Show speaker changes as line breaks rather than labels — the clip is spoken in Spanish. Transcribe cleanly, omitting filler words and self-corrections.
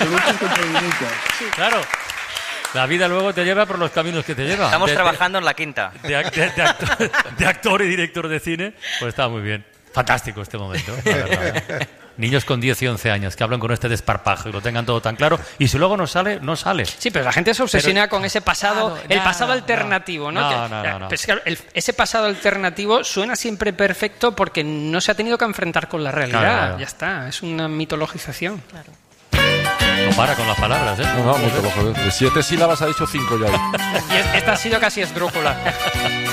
Hay muchos contradictorios.
Claro. La vida luego te lleva por los caminos que te lleva.
Estamos trabajando en la quinta.
De actor y director de cine, pues está muy bien. Fantástico este momento, la verdad. Niños con 10 y 11 años que hablan con este desparpajo y lo tengan todo tan claro, y si luego no sale, no sale.
Sí, pero la gente se obsesiona con ese pasado, el pasado alternativo, ¿no?
No.
Pues ese pasado alternativo suena siempre perfecto porque no se ha tenido que enfrentar con la realidad.
Claro.
Ya está, es una mitologización.
Claro.
No para con las palabras, ¿eh?
No, mucho, de 7 sílabas ha dicho 5 ya.
Y esta ha sido casi esdrújula.